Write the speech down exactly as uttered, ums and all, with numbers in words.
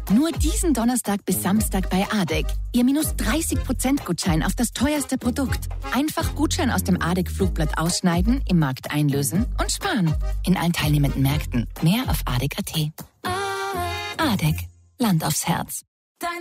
Nur diesen Donnerstag bis Samstag bei A D E C. Ihr minus dreißig Prozent Gutschein auf das teuerste Produkt. Einfach Gutschein aus dem A D E C-Flugblatt ausschneiden, im Markt einlösen und sparen. In allen teilnehmenden Märkten. Mehr auf A D E C Punkt A T. A D E C. Land aufs Herz.